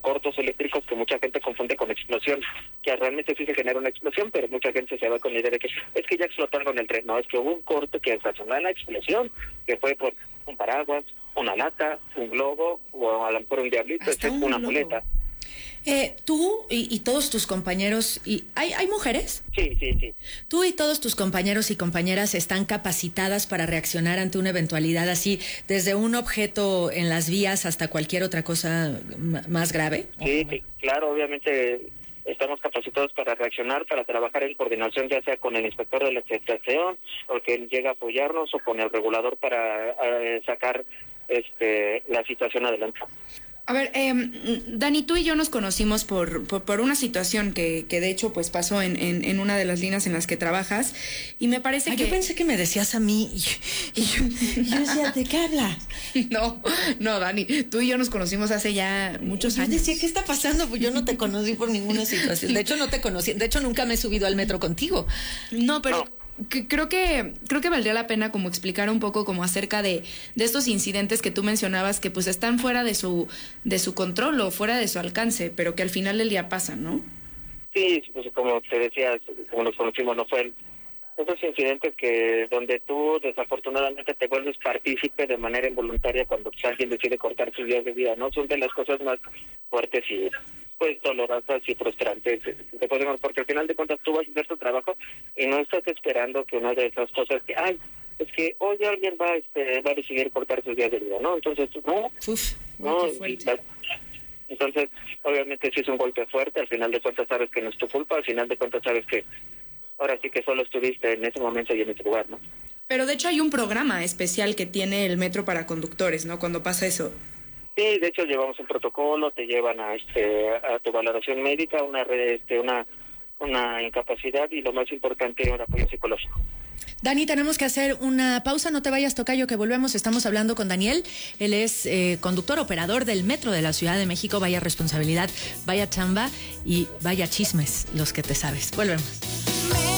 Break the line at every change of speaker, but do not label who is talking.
cortos eléctricos que mucha gente confunde con explosión, que realmente sí se genera una explosión, pero mucha gente se va con la idea de que es que ya explotó algo en el tren. No, es que hubo un corto que ocasionó la explosión, que fue por un paraguas, una lata, un globo, o a lo mejor un diablito, una muleta.
Tú y todos tus compañeros, y ¿hay mujeres?
Sí.
Tú y todos tus compañeros y compañeras están capacitadas para reaccionar ante una eventualidad así, desde un objeto en las vías hasta cualquier otra cosa más grave.
Sí, claro, obviamente estamos capacitados para reaccionar, para trabajar en coordinación, ya sea con el inspector de la estación, o que llega a apoyarnos, o con el regulador para sacar la situación adelante.
A ver, Dani, tú y yo nos conocimos por una situación que de hecho pues pasó en una de las líneas en las que trabajas, y me parece que...
Yo pensé que me decías a mí y yo decía, ¿de qué hablas?
No, Dani, tú y yo nos conocimos hace ya muchos años.
Yo decía, ¿qué está pasando? Pues yo no te conocí por ninguna situación. De hecho, no te conocí. De hecho, nunca me he subido al metro contigo.
No, pero... Creo que valdría la pena como explicar un poco como acerca de estos incidentes que tú mencionabas, que pues están fuera de su control o fuera de su alcance, pero que al final del día pasan, ¿no?
Sí, pues como te decía, como nos conocimos, no fue esos incidentes que donde tú desafortunadamente te vuelves partícipe de manera involuntaria cuando alguien decide cortar sus días de vida, ¿no? Son de las cosas más fuertes y pues dolorosas y frustrantes, porque al final de cuentas tú vas a hacer tu trabajo y no estás esperando que una de esas cosas que es que hoy alguien va a decidir cortar sus días de vida, ¿no? Entonces entonces obviamente sí es un golpe fuerte, al final de cuentas sabes que no es tu culpa, al final de cuentas sabes que ahora sí que solo estuviste en ese momento y en ese lugar, ¿no?
Pero de hecho hay un programa especial que tiene el metro para conductores, ¿no? Cuando pasa eso.
Sí, de hecho llevamos un protocolo, te llevan a tu valoración médica, una incapacidad y lo más importante, un apoyo psicológico.
Dani, tenemos que hacer una pausa, no te vayas, tocayo, que volvemos. Estamos hablando con Daniel, él es conductor operador del metro de la Ciudad de México. Vaya responsabilidad, vaya chamba y vaya chismes los que te sabes. Volvemos.